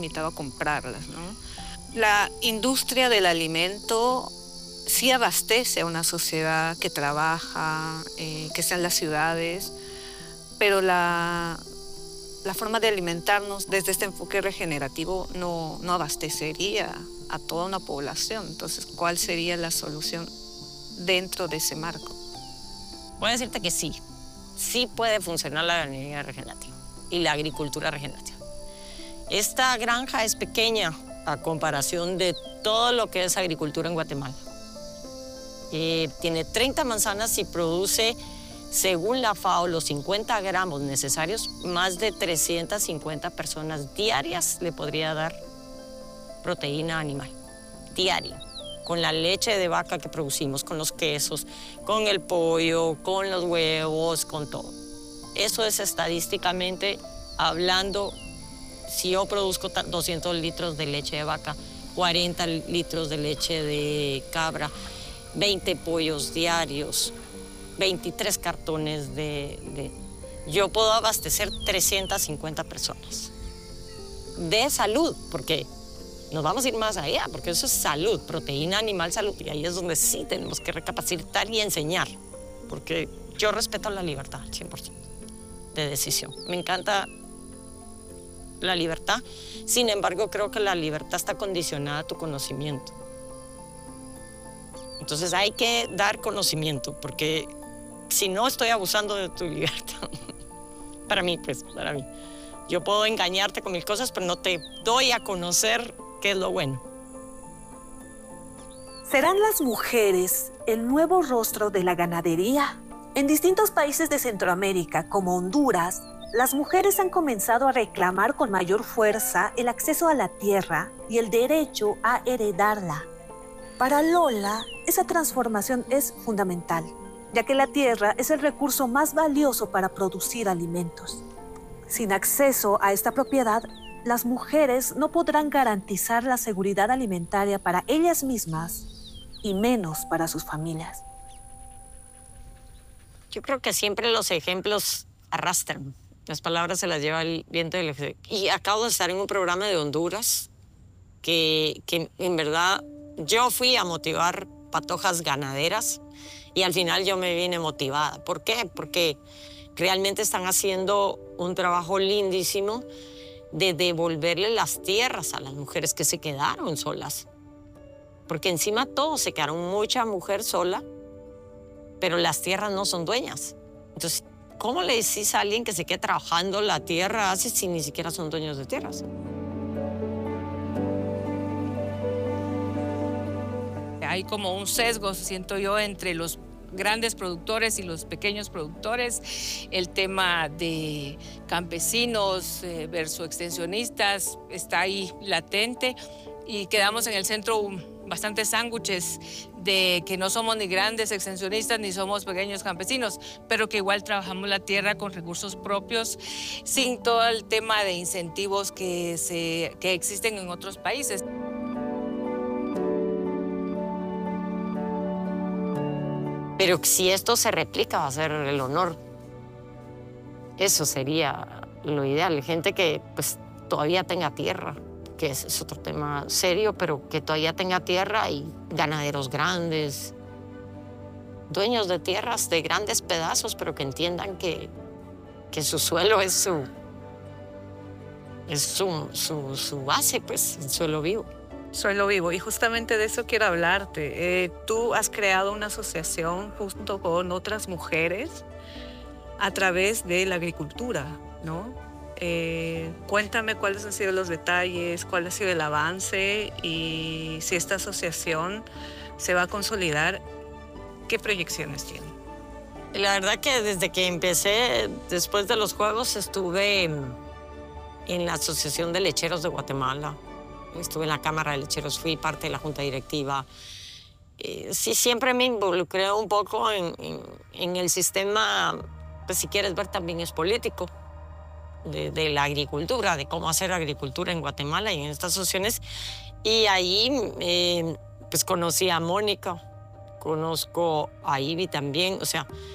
limitado a comprarlas, ¿no? La industria del alimento sí abastece a una sociedad que trabaja, que está en las ciudades, pero la forma de alimentarnos desde este enfoque regenerativo no abastecería a toda una población. Entonces, ¿cuál sería la solución dentro de ese marco? Voy a decirte que sí puede funcionar la ganadería regenerativa y la agricultura regenerativa. Esta granja es pequeña a comparación de todo lo que es agricultura en Guatemala. Tiene 30 manzanas y produce, según la FAO, los 50 gramos necesarios, más de 350 personas diarias le podría dar proteína animal, diaria, con la leche de vaca que producimos, con los quesos, con el pollo, con los huevos, con todo. Eso es estadísticamente hablando, si yo produzco 200 litros de leche de vaca, 40 litros de leche de cabra, 20 pollos diarios, 23 cartones yo puedo abastecer 350 personas. De salud, porque nos vamos a ir más allá, porque eso es salud, proteína animal, salud. Y ahí es donde sí tenemos que recapacitar y enseñar, porque yo respeto la libertad, 100% de decisión. Me encanta la libertad, sin embargo, creo que la libertad está condicionada a tu conocimiento. Entonces hay que dar conocimiento, porque si no estoy abusando de tu libertad. Para mí. Yo puedo engañarte con mil cosas, pero no te doy a conocer qué es lo bueno. ¿Serán las mujeres el nuevo rostro de la ganadería? En distintos países de Centroamérica, como Honduras, las mujeres han comenzado a reclamar con mayor fuerza el acceso a la tierra y el derecho a heredarla. Para Lola, esa transformación es fundamental, ya que la tierra es el recurso más valioso para producir alimentos. Sin acceso a esta propiedad, las mujeres no podrán garantizar la seguridad alimentaria para ellas mismas y menos para sus familias. Yo creo que siempre los ejemplos arrastran. Las palabras se las lleva el viento del eje. Y acabo de estar en un programa de Honduras que en verdad yo fui a motivar patojas ganaderas y al final yo me vine motivada. ¿Por qué? Porque realmente están haciendo un trabajo lindísimo de devolverle las tierras a las mujeres que se quedaron solas. Porque encima todos se quedaron mucha mujer sola, pero las tierras no son dueñas. Entonces, ¿cómo le decís a alguien que se quede trabajando la tierra si ni siquiera son dueños de tierras? Hay como un sesgo, siento yo, entre los grandes productores y los pequeños productores. El tema de campesinos versus extensionistas está ahí latente y quedamos en el centro bastantes sándwiches de que no somos ni grandes extensionistas ni somos pequeños campesinos, pero que igual trabajamos la tierra con recursos propios sin todo el tema de incentivos que existen en otros países. Pero si esto se replica, va a ser el honor. Eso sería lo ideal. Gente que pues, todavía tenga tierra, que es otro tema serio, pero que todavía tenga tierra y ganaderos grandes, dueños de tierras de grandes pedazos, pero que entiendan que su suelo es su base, pues, el suelo vivo. Suelo vivo, y justamente de eso quiero hablarte. Tú has creado una asociación junto con otras mujeres a través de la agricultura, ¿no? Cuéntame cuáles han sido los detalles, cuál ha sido el avance y si esta asociación se va a consolidar, ¿qué proyecciones tiene? La verdad que desde que empecé, después de los Juegos, estuve en la Asociación de Lecheros de Guatemala. Estuve en la Cámara de Lecheros, fui parte de la Junta Directiva. Sí, siempre me involucré un poco en el sistema, pues si quieres ver también es político, de la agricultura, de cómo hacer agricultura en Guatemala y en estas asociaciones. Y ahí pues conocí a Mónica, conozco a Ivy también, o sea,